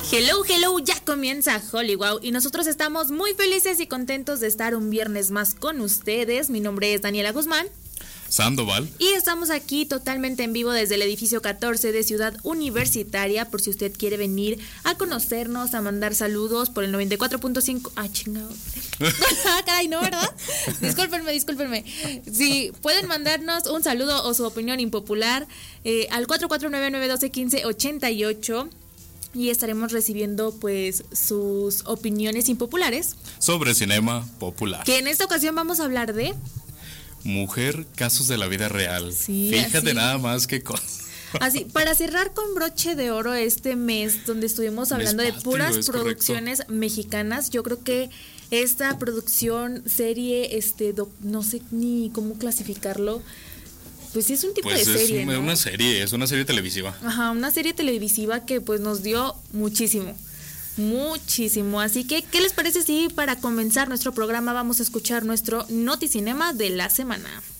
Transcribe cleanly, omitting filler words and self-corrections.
Hello, hello, ya comienza Hollywood y nosotros estamos muy felices y contentos de estar un viernes más con ustedes. Mi nombre es Daniela Guzmán. Sandoval. Y estamos aquí totalmente en vivo desde el edificio 14 de Ciudad Universitaria, por si usted quiere venir a conocernos, a mandar saludos por el 94.5. Ah, chingado. Caray, no, ¿verdad? Discúlpenme. Sí, pueden mandarnos un saludo o su opinión impopular al 449-912-1588 y estaremos recibiendo pues sus opiniones impopulares sobre cinema popular. Que en esta ocasión vamos a hablar de mujer, casos de la vida real. Sí, fíjate así. Nada más que cosa. Así, para cerrar con broche de oro este mes donde estuvimos hablando de puras producciones mexicanas, yo creo que esta producción, serie, no sé ni cómo clasificarlo, pues es un tipo de serie, ¿no? Es una serie televisiva. Ajá, una serie televisiva que pues nos dio muchísimo. Así que, ¿qué les parece si para comenzar nuestro programa vamos a escuchar nuestro Noticinema de la semana?